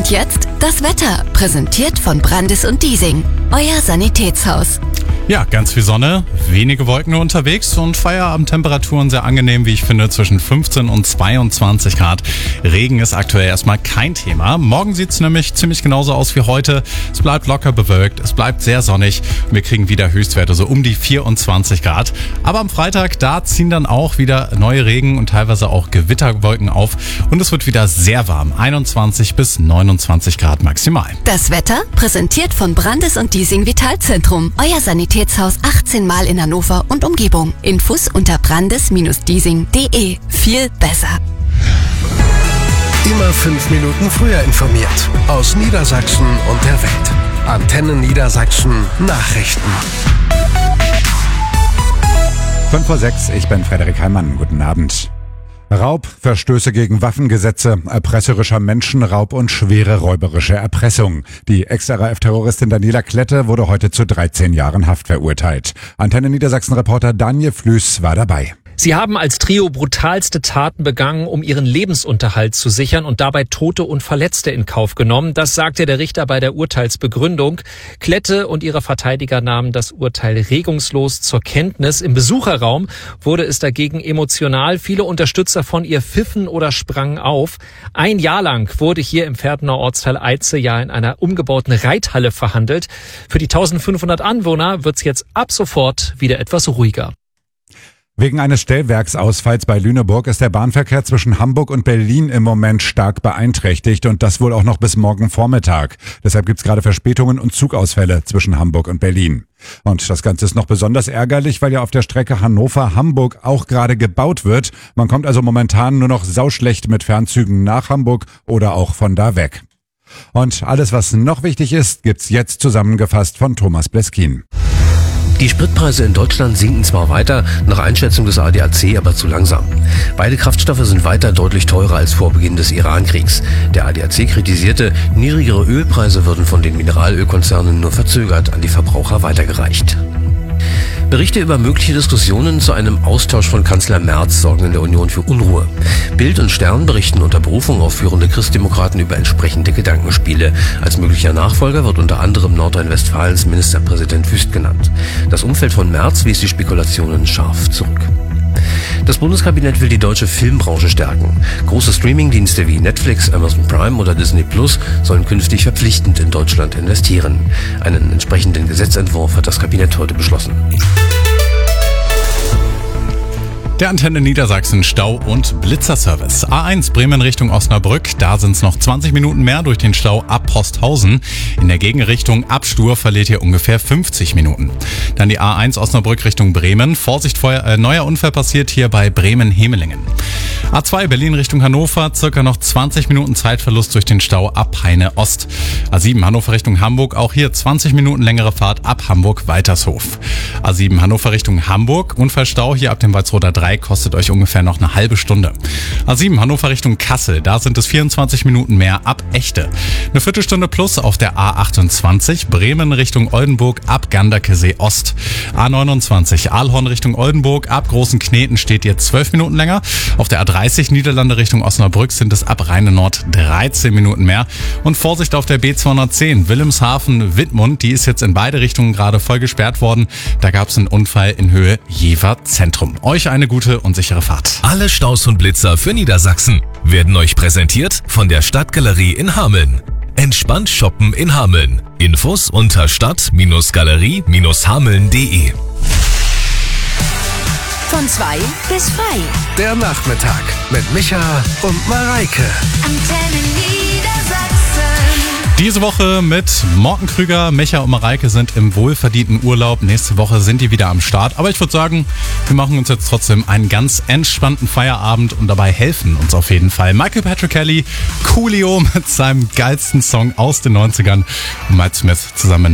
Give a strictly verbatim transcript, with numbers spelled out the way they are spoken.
Und jetzt das Wetter, präsentiert von Brandis und Diesing, euer Sanitätshaus. Ja, ganz viel Sonne, wenige Wolken nur unterwegs und Feierabendtemperaturen sehr angenehm, wie ich finde, zwischen fünfzehn und zweiundzwanzig Grad. Regen ist aktuell erstmal kein Thema. Morgen sieht es nämlich ziemlich genauso aus wie heute. Es bleibt locker bewölkt, es bleibt sehr sonnig und wir kriegen wieder Höchstwerte so um die vierundzwanzig Grad. Aber am Freitag, da ziehen dann auch wieder neue Regen und teilweise auch Gewitterwolken auf und es wird wieder sehr warm, einundzwanzig bis neunundzwanzig Grad maximal. Das Wetter, präsentiert von Brandis und Diesing Vitalzentrum, euer Sanitätshaus. achtzehn Mal in Hannover und Umgebung. Infos unter brandis Bindestrich diesing Punkt de. Viel besser. Immer fünf Minuten früher informiert. Aus Niedersachsen und der Welt. Antenne Niedersachsen Nachrichten. fünf vor sechs, ich bin Frederik Heimann. Guten Abend. Raub, Verstöße gegen Waffengesetze, erpresserischer Menschenraub und schwere räuberische Erpressung. Die Ex-R A F-Terroristin Daniela Klette wurde heute zu dreizehn Jahren Haft verurteilt. Antenne Niedersachsen-Reporter Daniel Flüß war dabei. Sie haben als Trio brutalste Taten begangen, um ihren Lebensunterhalt zu sichern und dabei Tote und Verletzte in Kauf genommen. Das sagte der Richter bei der Urteilsbegründung. Klette und ihre Verteidiger nahmen das Urteil regungslos zur Kenntnis. Im Besucherraum wurde es dagegen emotional. Viele Unterstützer von ihr pfiffen oder sprangen auf. Ein Jahr lang wurde hier im Pferdener Ortsteil Eitze ja in einer umgebauten Reithalle verhandelt. Für die eintausendfünfhundert Anwohner wird's jetzt ab sofort wieder etwas ruhiger. Wegen eines Stellwerksausfalls bei Lüneburg ist der Bahnverkehr zwischen Hamburg und Berlin im Moment stark beeinträchtigt und das wohl auch noch bis morgen Vormittag. Deshalb gibt's gerade Verspätungen und Zugausfälle zwischen Hamburg und Berlin. Und das Ganze ist noch besonders ärgerlich, weil ja auf der Strecke Hannover-Hamburg auch gerade gebaut wird. Man kommt also momentan nur noch sauschlecht mit Fernzügen nach Hamburg oder auch von da weg. Und alles, was noch wichtig ist, gibt's jetzt zusammengefasst von Thomas Bleskin. Die Spritpreise in Deutschland sinken zwar weiter, nach Einschätzung des A D A C aber zu langsam. Beide Kraftstoffe sind weiter deutlich teurer als vor Beginn des Iran-Kriegs. Der A D A C kritisierte, niedrigere Ölpreise würden von den Mineralölkonzernen nur verzögert an die Verbraucher weitergereicht. Berichte über mögliche Diskussionen zu einem Austausch von Kanzler Merz sorgen in der Union für Unruhe. Bild und Stern berichten unter Berufung auf führende Christdemokraten über entsprechende Gedankenspiele. Als möglicher Nachfolger wird unter anderem Nordrhein-Westfalens Ministerpräsident Wüst genannt. Das Umfeld von Merz wies die Spekulationen scharf zurück. Das Bundeskabinett will die deutsche Filmbranche stärken. Große Streamingdienste wie Netflix, Amazon Prime oder Disney Plus sollen künftig verpflichtend in Deutschland investieren. Einen entsprechenden Gesetzentwurf hat das Kabinett heute beschlossen. Der Antenne Niedersachsen Stau- und Blitzerservice. A eins Bremen Richtung Osnabrück, da sind es noch zwanzig Minuten mehr durch den Stau ab Posthausen. In der Gegenrichtung ab Stur verliert ihr ungefähr fünfzig Minuten. Dann die A eins Osnabrück Richtung Bremen. Vorsicht, Feuer, äh, neuer Unfall passiert hier bei Bremen-Hemelingen. A zwei Berlin Richtung Hannover, circa noch zwanzig Minuten Zeitverlust durch den Stau ab Peine Ost. A sieben Hannover Richtung Hamburg, auch hier zwanzig Minuten längere Fahrt ab Hamburg-Weitershof. A sieben Hannover Richtung Hamburg, Unfallstau hier ab dem Walsroder drei kostet euch ungefähr noch eine halbe Stunde. A sieben Hannover Richtung Kassel, da sind es vierundzwanzig Minuten mehr ab Echte. Eine Viertelstunde plus auf der A achtundzwanzig Bremen Richtung Oldenburg ab Ganderkesee Ost. A neunundzwanzig Aalhorn Richtung Oldenburg ab Großen Kneten steht ihr zwölf Minuten länger. Auf der A dreißig Niederlande Richtung Osnabrück sind es ab Rheine Nord dreizehn Minuten mehr. Und Vorsicht auf der B zweihundertzehn Wilhelmshaven-Wittmund, die ist jetzt in beide Richtungen gerade voll gesperrt worden. Da gab es einen Unfall in Höhe Jever Zentrum. Euch eine gute und sichere Fahrt. Alle Staus und Blitzer für Niedersachsen werden euch präsentiert von der Stadtgalerie in Hameln. Entspannt shoppen in Hameln. Infos unter stadt-galerie hameln punkt de. Von zwei bis frei. Der Nachmittag mit Micha und Mareike. Antenne Niedersachsen. Diese Woche mit Morten Krüger, Micha und Mareike sind im wohlverdienten Urlaub. Nächste Woche sind die wieder am Start. Aber ich würde sagen, wir machen uns jetzt trotzdem einen ganz entspannten Feierabend und dabei helfen uns auf jeden Fall Michael Patrick Kelly, Coolio mit seinem geilsten Song aus den neunzigern und Mike Smith zusammen